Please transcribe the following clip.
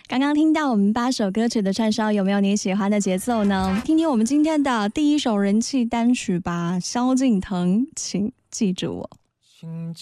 刚刚听到我们8首歌曲的串烧，有没有你喜欢的节奏呢？听听我们今天的第1首人气单曲吧，萧敬腾，请记住我。